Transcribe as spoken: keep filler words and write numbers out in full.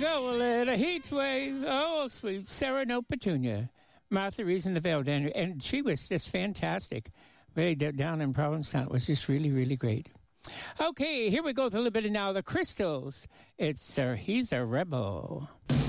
go, a little heat wave. Oh, sweet Sarah No Petunia. Martha Rees in the Vale, and she was just fantastic. Way down in Provincetown. It was just really, really great. Okay, here we go with a little bit of now the Crystals. It's uh, He's a Rebel.